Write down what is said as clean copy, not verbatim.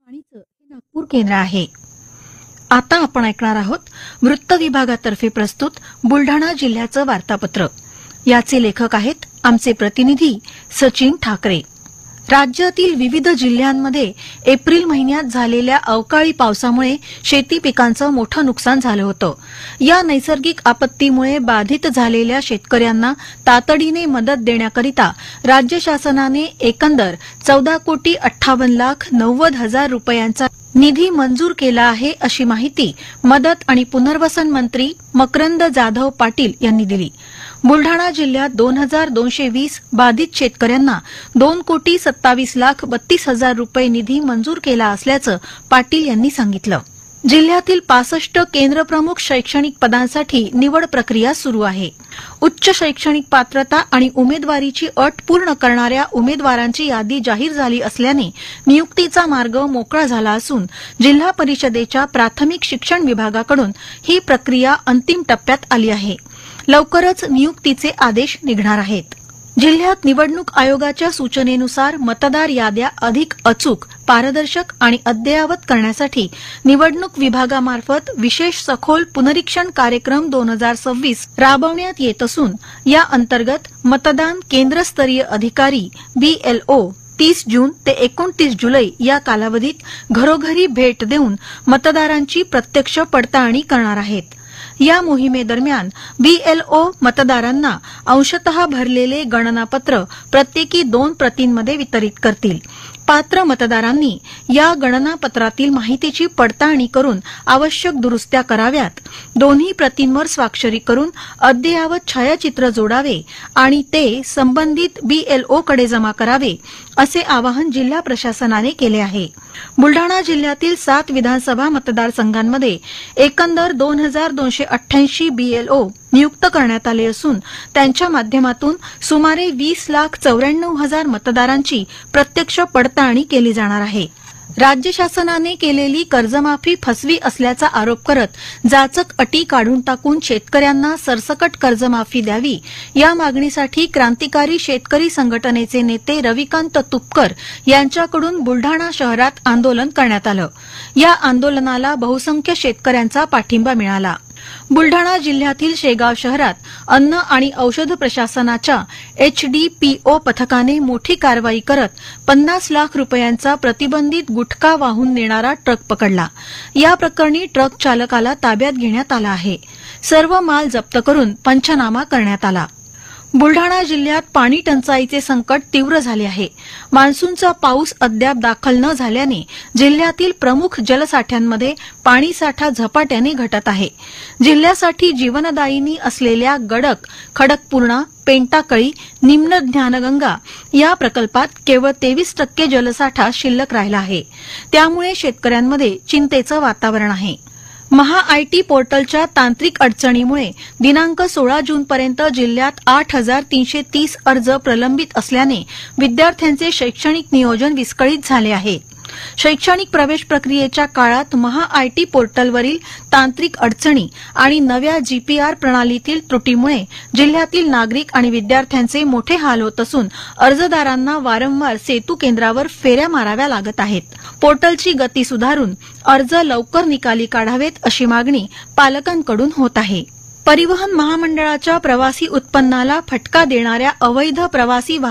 वाणीचं हे नागपूर केंद्र आहे. आता आपण ऐकणार आहोत वृत्त विभागातर्फे प्रस्तुत बुलढाणा जिल्ह्याचं वार्तापत्र. याचे लेखक आहेत आमचे प्रतिनिधी सचिन ठाकरे. राज्यातील विविध जिल्ह्यांमध्ये एप्रिल महिन्यात झालेल्या अवकाळी पावसामुळे शेती पिकांचं मोठं नुकसान झालं होतं. या नैसर्गिक आपत्तीमुळे बाधित झालेल्या शेतकऱ्यांना तातडीने मदत देण्याकरिता राज्य शासनाने एकंदर 14,58,90,000 रुपयांचा निधी मंजूर केला आहे, अशी माहिती मदत आणि पुनर्वसन मंत्री मकरंद जाधव पाटील यांनी दिली. बुलढाणा जिल्ह्यात 2,220 बाधित शेतकऱ्यांना 2,27,32,000 रुपये निधी मंजूर केला असल्याचं पाटील यांनी सांगितलं. जिल्ह्यातील 65 केंद्रप्रमुख शैक्षणिक पदांसाठी निवड प्रक्रिया सुरू आहे. उच्च शैक्षणिक पात्रता आणि उमेदवारीची अट पूर्ण करणाऱ्या उमेदवारांची यादी जाहीर झाली असल्याने नियुक्तीचा मार्ग मोकळा झाला असून जिल्हा परिषदेच्या प्राथमिक शिक्षण विभागाकडून ही प्रक्रिया अंतिम टप्प्यात आली आहे. लवकरच नियुक्तीचे आदेश निघणार आहेत. जिल्ह्यात निवडणूक आयोगाच्या सूचनेनुसार मतदार याद्या अधिक अचूक, पारदर्शक आणि अद्ययावत करण्यासाठी निवडणूक विभागामार्फत विशेष सखोल पुनरीक्षण कार्यक्रम 2026 राबवण्यात येत असून या अंतर्गत मतदान केंद्रस्तरीय अधिकारी BLO 30 जून ते 29 जुलै या कालावधीत घरोघरी भेट देऊन मतदारांची प्रत्यक्ष पडताळणी करणार आहेत. या मोहिमेदरम्यान BLO मतदारांना अंशतः भरलेले गणनापत्र प्रत्येकी 2 प्रतींमध्ये वितरित करतील. पात्र मतदारांनी या गणनापत्रातील माहितीची पडताळणी करून आवश्यक दुरुस्त्या कराव्यात. दोन्ही प्रतींवर स्वाक्षरी करून अद्ययावत छायाचित्र जोडावे आणि ते संबंधित BLO कडे जमा करावे, असे आवाहन जिल्हा प्रशासनाने केले आहे. बुलढाणा जिल्ह्यातील 7 विधानसभा मतदारसंघांमध्ये एकंदर 2,288 BLO नियुक्त करण्यात आले असून त्यांच्या माध्यमातून सुमारे 20,94,000 मतदारांची प्रत्यक्ष पडताळणी केली जाणार आहे. राज्य शासनाने केलेली कर्जमाफी फसवी असल्याचा आरोप करत जाचक अटी काढून टाकून शेतकऱ्यांना सरसकट कर्जमाफी द्यावी, या मागणीसाठी क्रांतिकारी शेतकरी संघटनेचे नेते रविकांत तुपकर यांच्याकडून बुलढाणा शहरात आंदोलन करण्यात आलं. या आंदोलनाला बहुसंख्य शेतकऱ्यांचा पाठिंबा मिळाला. बुलढाणा जिल्ह्यातील शेगाव शहरात अन्न आणि औषध प्रशासनाच्या HDPO पथकाने मोठी कारवाई करत 50 लाख रुपयांचा प्रतिबंधित गुटखा वाहून नेणारा ट्रक पकडला. या प्रकरणी ट्रक चालकाला ताब्यात घेण्यात आला आहे. सर्व माल जप्त करून पंचनामा करण्यात आला. बुलढाणा जिल्ह्यात पाणी टंचाईचे संकट तीव्र झाले आहे. मान्सूनचा पाऊस अद्याप दाखल न झाल्याने जिल्ह्यातील प्रमुख जलसाठ्यांमध्ये पाणीसाठा झपाट्याने घटत आहे. जिल्ह्यासाठी जीवनदायिनी असलेल्या गडक, खडकपूर्णा, पेंटाकळी, निम्न ज्ञानगंगा या प्रकल्पात केवळ 23% जलसाठा शिल्लक राहिला आहे. त्यामुळे शेतकऱ्यांमध्ये चिंतेचं वातावरण आहे. महा-IT पोर्टलच्या तांत्रिक अडचणीमुळे दिनांक 16 जूनपर्यंत जिल्ह्यात 8,330 अर्ज प्रलंबित असल्याने विद्यार्थ्यांचे शैक्षणिक नियोजन विस्कळीत झाले आहे. शैक्षणिक प्रवेश प्रक्रियेच्या काळात महा-IT पोर्टलवरील तांत्रिक अडचणी आणि नव्या GPR प्रणालीतील त्रुटीमुळे जिल्ह्यातील नागरिक आणि विद्यार्थ्यांचे मोठे हाल होत असून अर्जदारांना वारंवार सेतू केंद्रावर फेऱ्या माराव्या लागत आहेत. पोर्टलची गती सुधारून अर्ज लवकर निकाली काढावेत, अशी मागणी पालकांकडून होत आहे. परिवहन महामंडळाच्या प्रवासी उत्पन्नाला फटका देणाऱ्या अवैध प्रवासी